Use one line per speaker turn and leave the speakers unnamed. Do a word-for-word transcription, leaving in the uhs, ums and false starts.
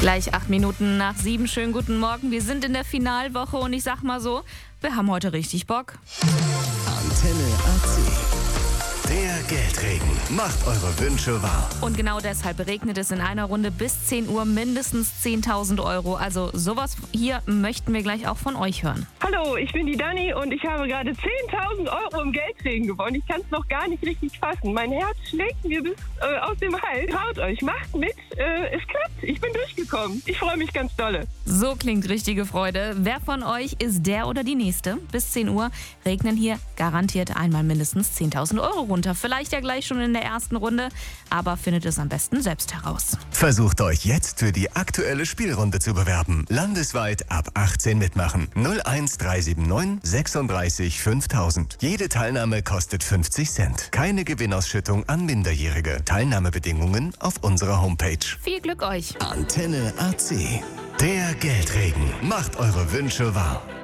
Gleich acht Minuten nach sieben. Schönen guten Morgen. Wir sind in der Finalwoche und ich sag mal so, wir haben heute richtig Bock.
Antenne A C. Der Geldregen macht eure Wünsche wahr.
Und genau deshalb regnet es in einer Runde bis zehn Uhr mindestens zehntausend Euro. Also sowas hier möchten wir gleich auch von euch hören.
Hallo, ich bin die Dani und ich habe gerade zehntausend Euro im Geldregen gewonnen. Ich kann es noch gar nicht richtig fassen. Mein Herz schlägt mir bis äh, aus dem Hals. Traut euch, macht mit. Äh, es klappt. Ich bin durchgekommen. Ich freue mich ganz dolle.
So klingt richtige Freude. Wer von euch ist der oder die Nächste? Bis zehn Uhr regnen hier garantiert einmal mindestens zehntausend Euro runter. Vielleicht ja gleich schon in der ersten Runde, aber findet es am besten selbst heraus.
Versucht euch jetzt für die aktuelle Spielrunde zu bewerben. Landesweit ab achtzehn mitmachen. null eins drei sieben neun sechsunddreißig fünftausend. Jede Teilnahme kostet fünfzig Cent. Keine Gewinnausschüttung an Minderjährige. Teilnahmebedingungen auf unserer Homepage.
Viel Glück euch!
Antenne A C. Der Geldregen macht eure Wünsche wahr.